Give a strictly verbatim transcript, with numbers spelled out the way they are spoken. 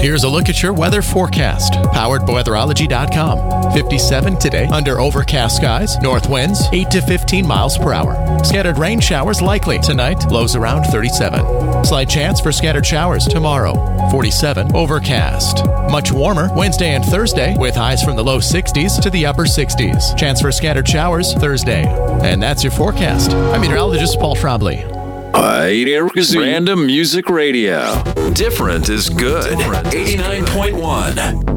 Here's a look at your weather forecast, powered by weatherology dot com. fifty-seven today, under overcast skies, north winds eight to fifteen miles per hour. Scattered rain showers likely tonight, lows around thirty-seven. Slight chance for scattered showers tomorrow, forty-seven, overcast. Much warmer Wednesday and Thursday, with highs from the low sixties to the upper sixties. Chance for scattered showers Thursday. And that's your forecast. I'm meteorologist Paul Trombley. Random Music Radio. Different is good. eighty-nine point one.